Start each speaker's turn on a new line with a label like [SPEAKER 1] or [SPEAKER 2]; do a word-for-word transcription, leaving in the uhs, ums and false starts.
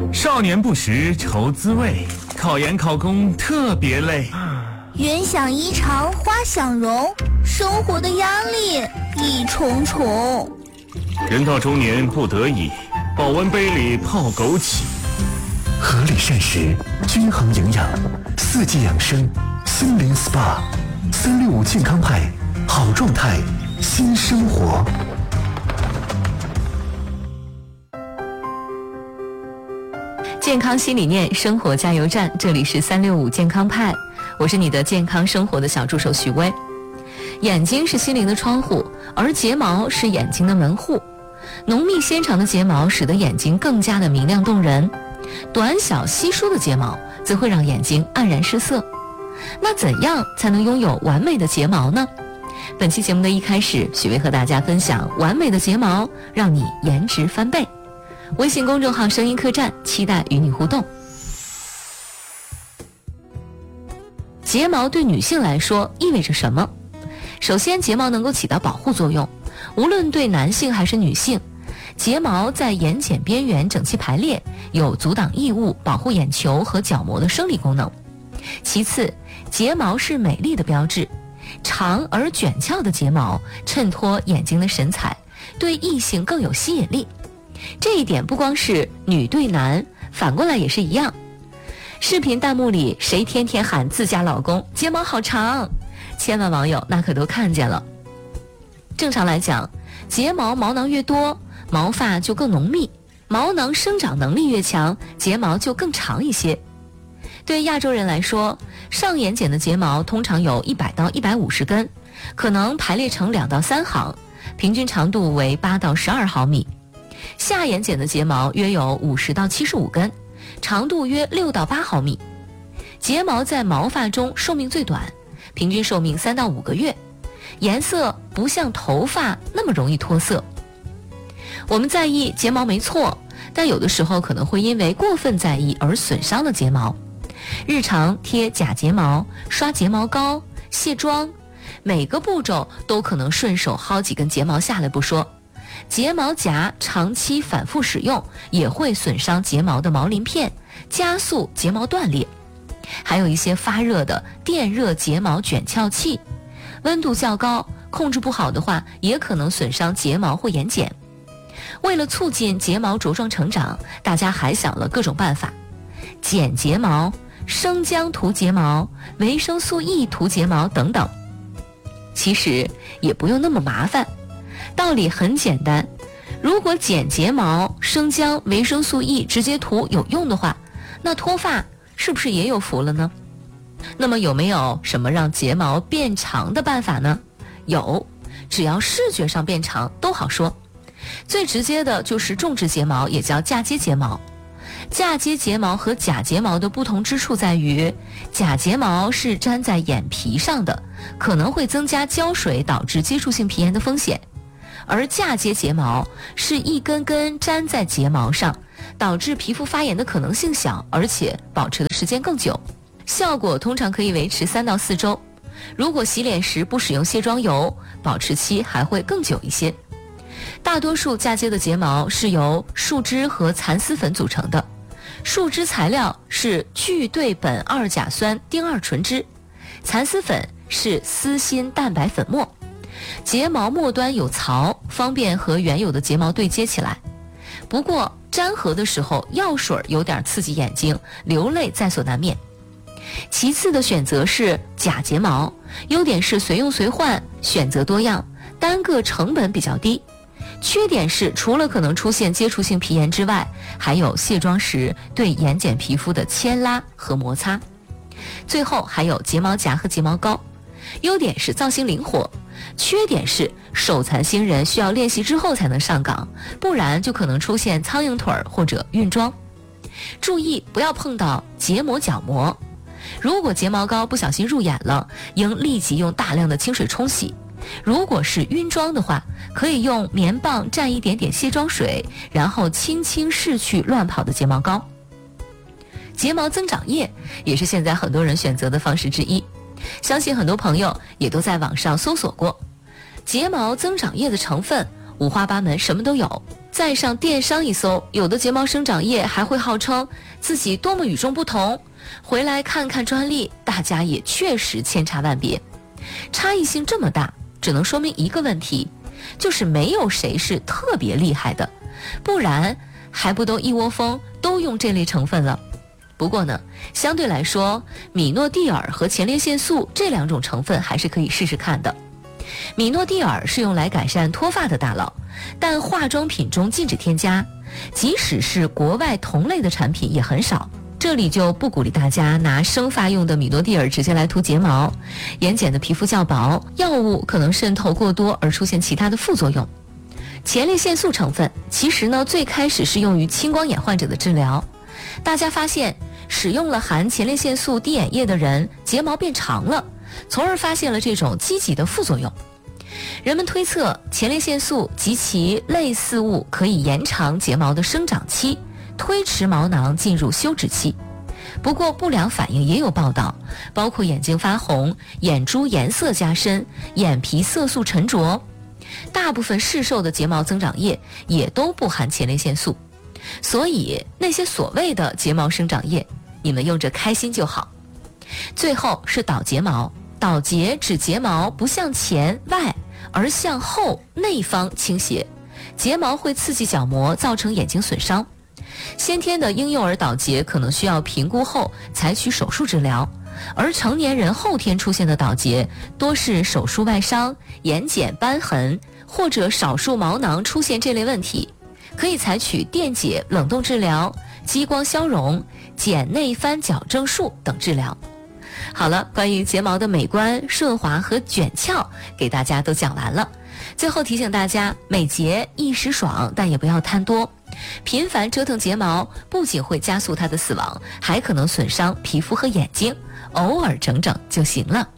[SPEAKER 1] 少年不识愁滋味，考研考公特别累。
[SPEAKER 2] 云想衣裳花想容，生活的压力一重重。
[SPEAKER 1] 人到中年不得已，保温杯里泡枸杞。
[SPEAKER 3] 合理膳食，均衡营养，四季养生，心灵 S P A， 三六五健康派，好状态，新生活。
[SPEAKER 4] 健康新理念，生活加油站，这里是三六五健康派，我是你的健康生活的小助手许巍。眼睛是心灵的窗户，而睫毛是眼睛的门户。浓密纤长的睫毛使得眼睛更加的明亮动人，短小稀疏的睫毛则会让眼睛黯然失色。那怎样才能拥有完美的睫毛呢？本期节目的一开始，许巍和大家分享完美的睫毛让你颜值翻倍。微信公众号声音客栈，期待与你互动。睫毛对女性来说意味着什么？首先，睫毛能够起到保护作用，无论对男性还是女性，睫毛在眼睑边缘整齐排列，有阻挡异物、保护眼球和角膜的生理功能。其次，睫毛是美丽的标志，长而卷翘的睫毛衬托眼睛的神采，对异性更有吸引力。这一点不光是女对男，反过来也是一样。视频弹幕里谁天天喊自家老公睫毛好长，千万网友那可都看见了。正常来讲，睫毛毛囊越多，毛发就更浓密，毛囊生长能力越强，睫毛就更长一些。对亚洲人来说，上眼睑的睫毛通常有一百到一百五十根，可能排列成两到三行，平均长度为八到十二毫米。下眼睑的睫毛约有五十到七十五根，长度约六到八毫米。睫毛在毛发中寿命最短，平均寿命三到五个月，颜色不像头发那么容易脱色。我们在意睫毛没错，但有的时候可能会因为过分在意而损伤了睫毛。日常贴假睫毛、刷睫毛膏、卸妆，每个步骤都可能顺手薅几根睫毛下来不说，睫毛夹长期反复使用也会损伤睫毛的毛鳞片，加速睫毛断裂。还有一些发热的电热睫毛卷翘器，温度较高，控制不好的话也可能损伤睫毛或眼睑。为了促进睫毛茁壮成长，大家还想了各种办法，剪睫毛、生姜涂睫毛、维生素 E 涂睫毛等等。其实也不用那么麻烦，道理很简单，如果剪睫毛、生姜、维生素 E 直接涂有用的话，那脱发是不是也有福了呢？那么有没有什么让睫毛变长的办法呢？有，只要视觉上变长都好说。最直接的就是种植睫毛，也叫嫁接睫毛。嫁接睫毛和假睫毛的不同之处在于，假睫毛是粘在眼皮上的，可能会增加胶水导致接触性皮炎的风险，而嫁接睫毛是一根根粘在睫毛上，导致皮肤发炎的可能性小，而且保持的时间更久，效果通常可以维持三到四周。如果洗脸时不使用卸妆油，保持期还会更久一些。大多数嫁接的睫毛是由树脂和蚕丝粉组成的，树脂材料是聚对苯二甲酸丁二醇酯，蚕丝粉是丝锌蛋白粉末。睫毛末端有槽，方便和原有的睫毛对接起来。不过粘合的时候药水有点刺激眼睛，流泪在所难免。其次的选择是假睫毛，优点是随用随换，选择多样，单个成本比较低。缺点是除了可能出现接触性皮炎之外，还有卸妆时对眼睑皮肤的牵拉和摩擦。最后还有睫毛夹和睫毛膏，优点是造型灵活，缺点是手残新人需要练习之后才能上岗，不然就可能出现苍蝇腿或者晕妆。注意不要碰到结膜角膜，如果睫毛膏不小心入眼了，应立即用大量的清水冲洗。如果是晕妆的话，可以用棉棒蘸一点点卸妆水，然后轻轻拭去乱跑的睫毛膏。睫毛增长液也是现在很多人选择的方式之一，相信很多朋友也都在网上搜索过。睫毛增长液的成分五花八门，什么都有， 再上电商一搜，有的睫毛生长液还会号称自己多么与众不同，回来看看专利，大家也确实千差万别。差异性这么大，只能说明一个问题，就是没有谁是特别厉害的，不然还不都一窝蜂都用这类成分了。不过呢，相对来说，米诺地尔和前列腺素这两种成分还是可以试试看的。米诺地尔是用来改善脱发的大佬，但化妆品中禁止添加，即使是国外同类的产品也很少。这里就不鼓励大家拿生发用的米诺地尔直接来涂睫毛，眼睑的皮肤较薄，药物可能渗透过多而出现其他的副作用。前列腺素成分其实呢，最开始是用于青光眼患者的治疗，大家发现使用了含前列腺素滴眼液的人睫毛变长了，从而发现了这种积极的副作用。人们推测前列腺素及其类似物可以延长睫毛的生长期，推迟毛囊进入休止期。不过不良反应也有报道，包括眼睛发红、眼珠颜色加深、眼皮色素沉着。大部分市售的睫毛增长液也都不含前列腺素，所以那些所谓的睫毛生长液，你们用着开心就好。最后是倒睫毛，倒睫指睫毛不向前外，而向后内方倾斜，睫毛会刺激角膜，造成眼睛损伤。先天的婴幼儿倒睫可能需要评估后采取手术治疗，而成年人后天出现的倒睫多是手术外伤、眼睑瘢痕或者少数毛囊出现这类问题，可以采取电解冷冻治疗、激光消融、睑内翻矫正术等治疗。好了，关于睫毛的美观、顺滑和卷翘给大家都讲完了。最后提醒大家，美睫一时爽，但也不要贪多。频繁折腾睫毛不仅会加速它的死亡，还可能损伤皮肤和眼睛，偶尔整整就行了。